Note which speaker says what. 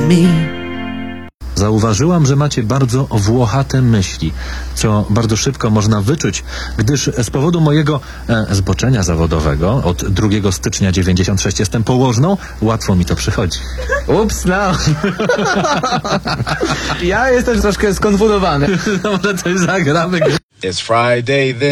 Speaker 1: Zauważyłam, że macie bardzo włochate myśli, co bardzo szybko można wyczuć, gdyż z powodu mojego zboczenia zawodowego od 2 stycznia 96 jestem położną, łatwo mi to przychodzi.
Speaker 2: Ups, no. Ja jestem troszkę skonfundowany.
Speaker 1: Może coś zagramy.
Speaker 3: It's Friday then.